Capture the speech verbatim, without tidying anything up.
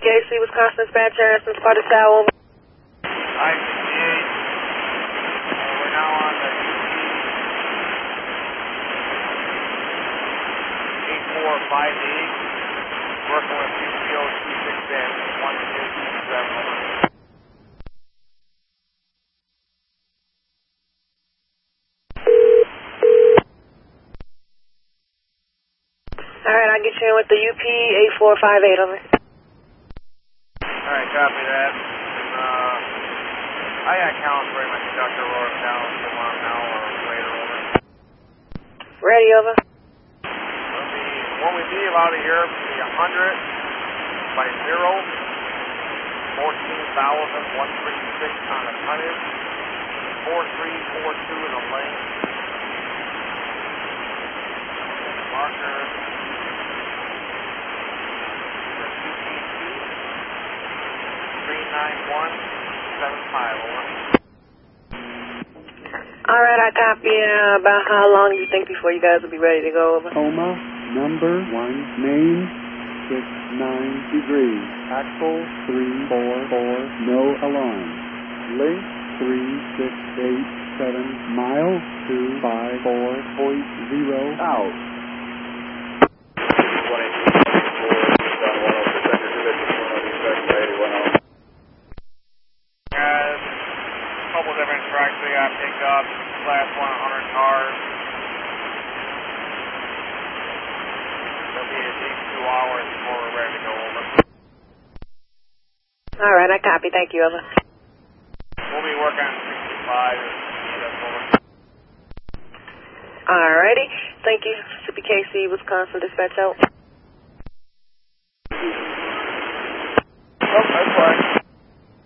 K C, Wisconsin Dispatch, Harrison, Spotted Sow, over. I sixty-eight. Uh, we're now on the eight four five eight, working with P C O two six dash one two six seven, over. Alright, I'll get you in with the U P eight four five eight, over. Alright, copy that. And, uh, I got counts for my conductor, Aurora down, come on now or later, over. Ready, over. It'll be, when we leave out of here, it'll be one hundred by zero, fourteen thousand one hundred thirty-six on the tonnage, four three four two in the length. Marker. three nine one seven five, over. Alright, I copy. Uh, about how long do you think before you guys will be ready to go, over? Coma, number one, main, six nine degrees, axle three four four, no alarm. Length three six eight seven, mile two five four point zero, out. Couple different tracks we got picked up, class one hundred cars. It'll be at least two hours before we're ready to go, over. Alright, I copy. Thank you, over. We'll be working on sixty-five and that's over. Alrighty. Thank you. C P K C, Wisconsin Dispatch, out. Oh, that's fine.